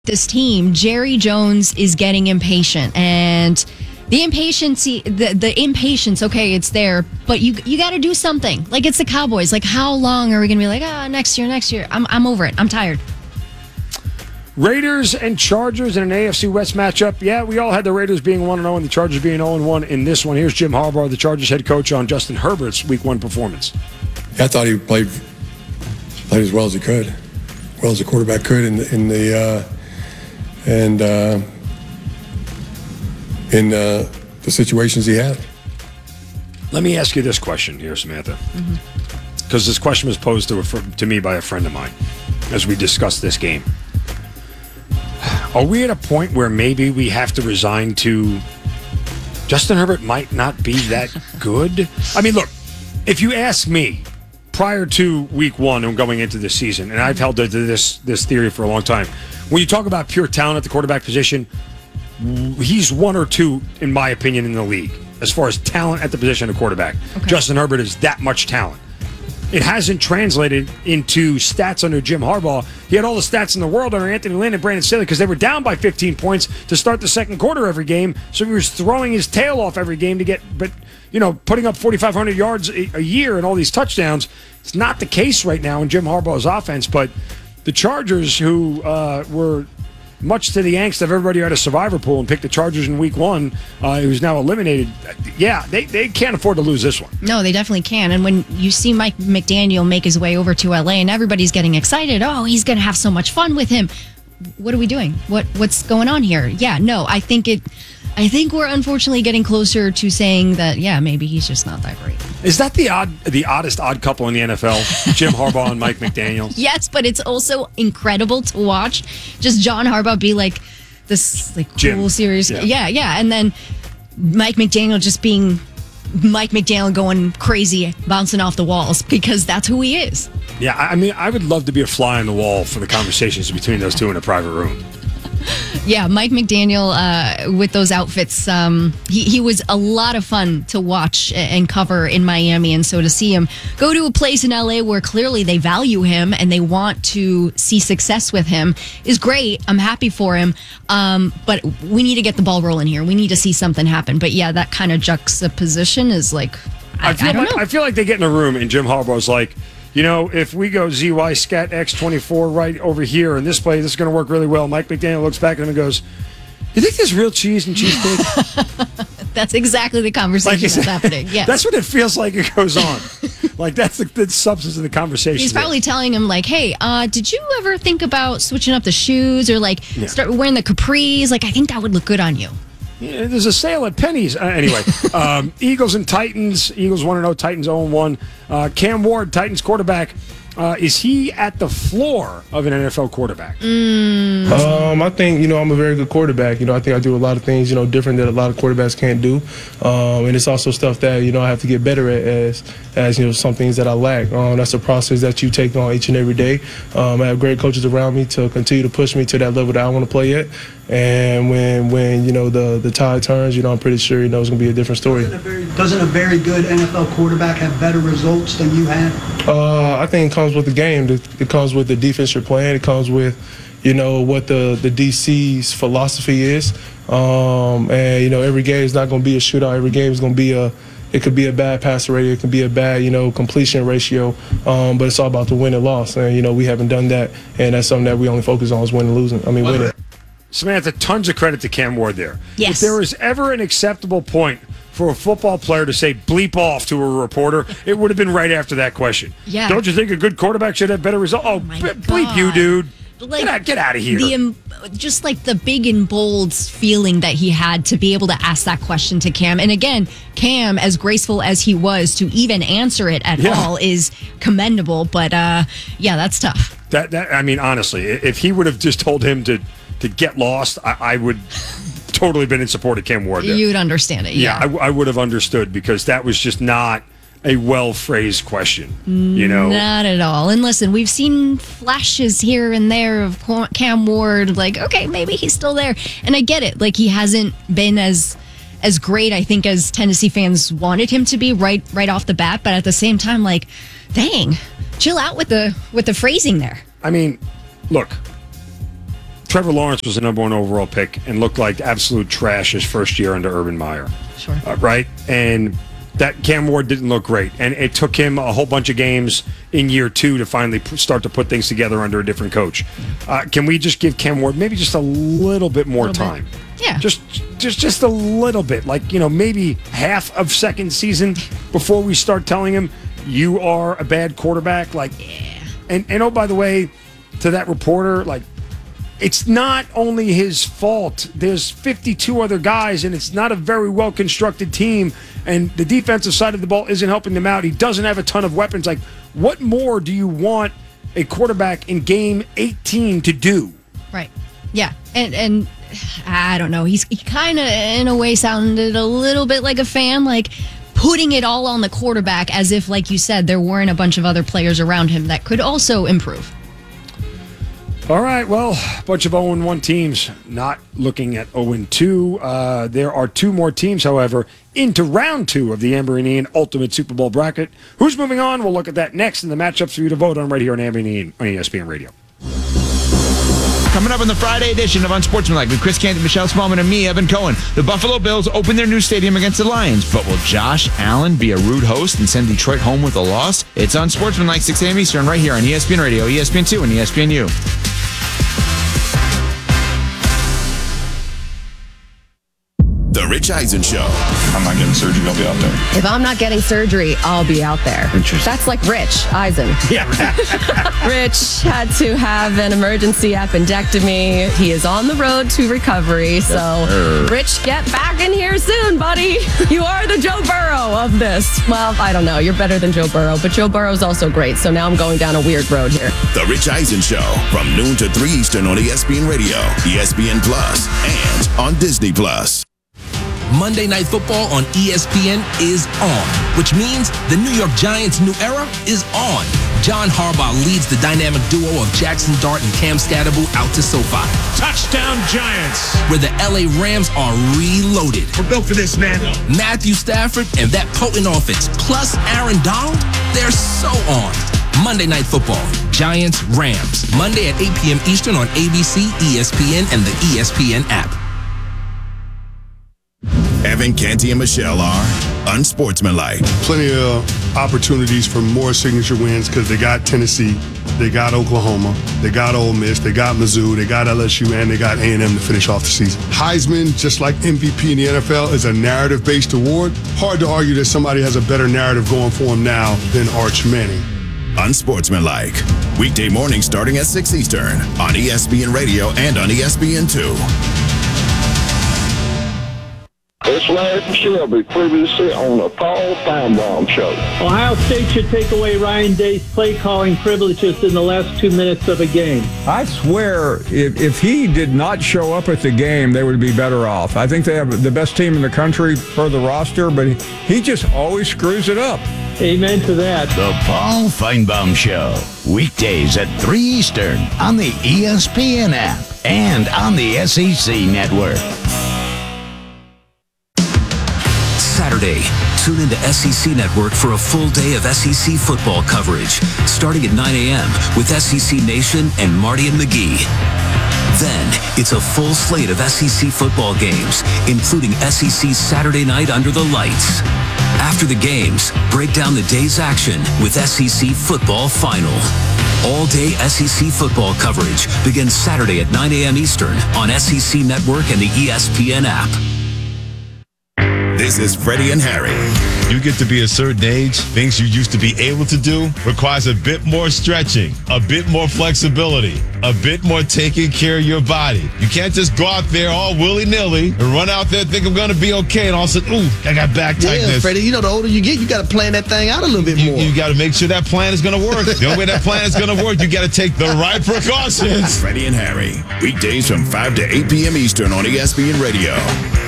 this team, Jerry Jones is getting impatient, and the impatience, okay, it's there, but you got to do something. Like, it's the Cowboys. Like, how long are we going to be like, next year? I'm over it. I'm tired. Raiders and Chargers in an AFC West matchup. Yeah, we all had the Raiders being 1-0 and the Chargers being 0-1 in this one. Here's Jim Harbaugh, the Chargers head coach, on Justin Herbert's Week 1 performance. I thought he played as well as he could, well as a quarterback could in the situations he had. Let me ask you this question here, Samantha, because this question was posed to me by a friend of mine as we discussed this game. Are we at a point where maybe we have to resign to Justin Herbert might not be that good? I mean, look, if you ask me prior to Week 1 and going into this season, and I've held to this theory for a long time, when you talk about pure talent at the quarterback position, he's 1 or 2, in my opinion, in the league as far as talent at the position of quarterback. Okay. Justin Herbert is that much talent. It hasn't translated into stats under Jim Harbaugh. He had all the stats in the world under Anthony Lynn and Brandon Staley because they were down by 15 points to start the second quarter every game. So he was throwing his tail off every game to get, but putting up 4,500 yards a year and all these touchdowns. It's not the case right now in Jim Harbaugh's offense. But the Chargers, who were much to the angst of everybody who had a survivor pool and picked the Chargers in Week 1, who's now eliminated, they can't afford to lose this one. No, they definitely can. And when you see Mike McDaniel make his way over to LA and everybody's getting excited, he's going to have so much fun with him. What are we doing? What's going on here? Yeah, no, I think we're unfortunately getting closer to saying that, maybe he's just not that great. Is that the oddest odd couple in the NFL? Jim Harbaugh and Mike McDaniel? Yes, but it's also incredible to watch just John Harbaugh be like this cool, serious. Yeah. And then Mike McDaniel just being Mike McDaniel going crazy, bouncing off the walls, because that's who he is. Yeah, I mean, I would love to be a fly on the wall for the conversations between those two in a private room. Yeah, Mike McDaniel with those outfits, he was a lot of fun to watch and cover in Miami. And so to see him go to a place in LA where clearly they value him and they want to see success with him is great. I'm happy for him. But we need to get the ball rolling here. We need to see something happen. But yeah, that kind of juxtaposition is like, I don't know. I feel like they get in a room and Jim Harbaugh's like, if we go ZY Scat X24 right over here in this play, this is going to work really well. Mike McDaniel looks back at him and goes, you think there's real cheese and cheesesteak? That's exactly the conversation that's happening. Yes. That's what it feels like it goes on. Like, that's the substance of the conversation. He's probably telling him, like, hey, did you ever think about switching up the shoes or, start wearing the capris? Like, I think that would look good on you. Yeah, there's a sale at Penny's. Anyway, Eagles and Titans. Eagles 1-0, Titans 0-1. Cam Ward, Titans quarterback. Is he at the floor of an NFL quarterback? I think, I'm a very good quarterback. I think I do a lot of things, different that a lot of quarterbacks can't do. And it's also stuff that, I have to get better at as some things that I lack. That's a process that you take on each and every day. I have great coaches around me to continue to push me to that level that I want to play at. And when the tide turns, I'm pretty sure, it's going to be a different story. Doesn't a very good NFL quarterback have better results than you have? I think it comes with the game. It comes with the defense you're playing. It comes with, what the DC's philosophy is. And, every game is not going to be a shootout. Every game is going to be it could be a bad passer rating. It could be a bad, completion ratio. But it's all about the win and loss. And, we haven't done that. And that's something that we only focus on is winning. Samantha, tons of credit to Cam Ward there. Yes. If there was ever an acceptable point for a football player to say bleep off to a reporter, it would have been right after that question. Yeah. Don't you think a good quarterback should have better results? Bleep you, dude. Get out of here. Just like the big and bold feeling that he had to be able to ask that question to Cam. And again, Cam, as graceful as he was to even answer it at all is commendable. But that's tough. I mean, honestly, if he would have just told him to get lost, I would totally been in support of Cam Ward there. You'd understand it, yeah. I would have understood, because that was just not a well-phrased question, Not at all. And listen, we've seen flashes here and there of Cam Ward, like, okay, maybe he's still there. And I get it. Like, he hasn't been as great, I think, as Tennessee fans wanted him to be right off the bat. But at the same time, like, dang, chill out with the phrasing there. I mean, look, Trevor Lawrence was the number 1 overall pick and looked like absolute trash his first year under Urban Meyer. Sure. Right? And that Cam Ward didn't look great. And it took him a whole bunch of games in year 2 to finally start to put things together under a different coach. Can we just give Cam Ward maybe just a little bit more time? Yeah. Just a little bit. Like, maybe half of second season before we start telling him you are a bad quarterback. Like, and oh, by the way, to that reporter, like, it's not only his fault. There's 52 other guys, and it's not a very well-constructed team, and the defensive side of the ball isn't helping them out. He doesn't have a ton of weapons. Like, what more do you want a quarterback in game 18 to do? Right. Yeah. And I don't know. He kind of, in a way, sounded a little bit like a fan, like putting it all on the quarterback as if, like you said, there weren't a bunch of other players around him that could also improve. All right, well, a bunch of 0-1 teams not looking at 0-2. There are 2 more teams, however, into round 2 of the Amber and Ian Ultimate Super Bowl Bracket. Who's moving on? We'll look at that next in the matchups for you to vote on right here on Amber and Ian on ESPN Radio. Coming up on the Friday edition of Unsportsmanlike with Chris Canty, Michelle Smallman, and me, Evan Cohen. The Buffalo Bills open their new stadium against the Lions, but will Josh Allen be a rude host and send Detroit home with a loss? It's Unsportsmanlike, 6 a.m. Eastern, right here on ESPN Radio, ESPN2, and ESPNU. The Rich Eisen Show. I'm not getting surgery, I'll be out there. If I'm not getting surgery, I'll be out there. That's like Rich Eisen. Yeah. Rich had to have an emergency appendectomy. He is on the road to recovery. So, Rich, get back in here soon, buddy. You are the Joe Burrow of this. Well, I don't know. You're better than Joe Burrow, but Joe Burrow's also great. So now I'm going down a weird road here. The Rich Eisen Show from noon to 3 Eastern on ESPN Radio, ESPN Plus, and on Disney Plus. Monday Night Football on ESPN is on, which means the New York Giants' new era is on. John Harbaugh leads the dynamic duo of Jackson Dart and Cam Scatterbo out to SoFi. Touchdown Giants! Where the LA Rams are reloaded. We're built for this, man. Matthew Stafford and that potent offense, plus Aaron Donald, they're so on. Monday Night Football, Giants, Rams. Monday at 8 p.m. Eastern on ABC, ESPN, and the ESPN app. Evan, Canty, and Michelle are Unsportsmanlike. Plenty of opportunities for more signature wins because they got Tennessee, they got Oklahoma, they got Ole Miss, they got Mizzou, they got LSU, and they got A&M to finish off the season. Heisman, just like MVP in the NFL, is a narrative-based award. Hard to argue that somebody has a better narrative going for him now than Arch Manning. Unsportsmanlike. Weekday morning starting at 6 Eastern on ESPN Radio and on ESPN2. It's Larry from Shelby, previously on the Paul Feinbaum Show. Ohio State should take away Ryan Day's play calling privileges in the last 2 minutes of a game. I swear, if he did not show up at the game, they would be better off. I think they have the best team in the country per the roster, but he just always screws it up. Amen to that. The Paul Feinbaum Show, weekdays at 3 Eastern on the ESPN app and on the SEC Network. Saturday, tune into SEC Network for a full day of SEC football coverage, starting at 9 a.m. with SEC Nation and Marty and McGee. Then, it's a full slate of SEC football games, including SEC Saturday Night Under the Lights. After the games, break down the day's action with SEC Football Final. All-day SEC football coverage begins Saturday at 9 a.m. Eastern on SEC Network and the ESPN app. This is Freddie and Harry. You get to be a certain age, things you used to be able to do requires a bit more stretching, a bit more flexibility, a bit more taking care of your body. You can't just go out there all willy-nilly and run out there and think I'm going to be okay, and all of a sudden, ooh, I got back tightness. Yeah, Freddie, you know, the older you get, you got to plan that thing out a little bit more. You got to make sure that plan is going to work. The only way that plan is going to work, you got to take the right precautions. Freddie and Harry, weekdays from 5 to 8 p.m. Eastern on ESPN Radio.